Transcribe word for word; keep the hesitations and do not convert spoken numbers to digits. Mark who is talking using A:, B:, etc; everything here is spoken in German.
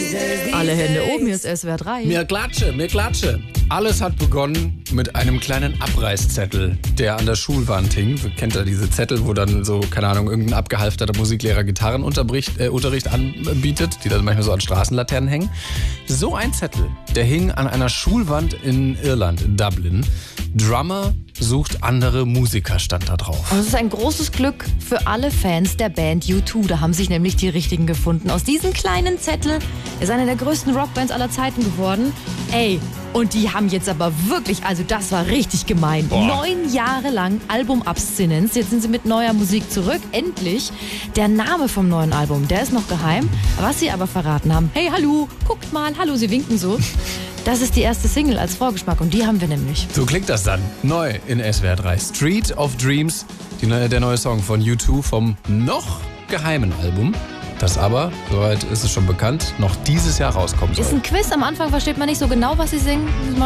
A: Alle Hände oben, hier ist S W R drei.
B: Mir klatsche, mir klatsche. Alles hat begonnen mit einem kleinen Abreißzettel, der an der Schulwand hing. Kennt ihr diese Zettel, wo dann so, keine Ahnung, irgendein abgehalfterter Musiklehrer Gitarrenunterricht äh, Unterricht anbietet, die dann manchmal so an Straßenlaternen hängen? So ein Zettel, der hing an einer Schulwand in Irland, in Dublin. Drummer sucht andere Musiker, stand da drauf.
A: Und es ist ein großes Glück für alle Fans der Band U zwei. Da haben sich nämlich die richtigen gefunden. Aus diesem kleinen Zettel ist eine der größten Rockbands aller Zeiten geworden. Ey, und die haben jetzt aber wirklich, also das war richtig gemein.
B: Boah.
A: Neun Jahre lang Albumabstinenz. Jetzt sind sie mit neuer Musik zurück. Endlich. Der Name vom neuen Album, der ist noch geheim. Was sie aber verraten haben, hey, hallo, guckt mal, hallo, sie winken so. Das ist die erste Single als Vorgeschmack und die haben wir nämlich.
B: So klingt das dann. Neu in S W R drei. Street of Dreams, die neue, der neue Song von U zwei vom noch geheimen Album, das aber, soweit ist es schon bekannt, noch dieses Jahr rauskommen soll.
A: Ist ein Quiz, am Anfang versteht man nicht so genau, was sie singen.